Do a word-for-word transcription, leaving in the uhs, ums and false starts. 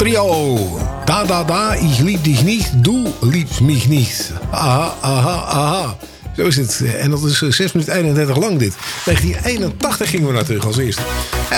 Trio. Da, da, da, ich lieb dich nicht, du liebst mich nicht. Aha, aha, aha. Zo is het. En dat is zes minuten eenendertig lang dit. negentien eenentachtig gingen we naar terug als eerste.